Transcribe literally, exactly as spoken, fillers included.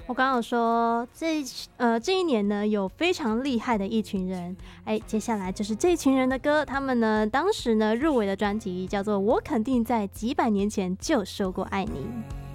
我刚刚有说这呃这一年呢有非常厉害的一群人，哎，接下来就是这群人的歌，他们呢当时呢入围的专辑叫做《我肯定在几百年前就说过爱你》。